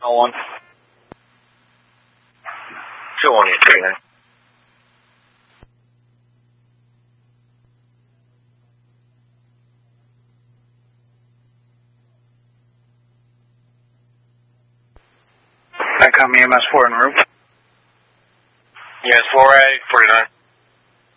1. 21839. Back on EMS 4 en route. Yes, 4A, 49.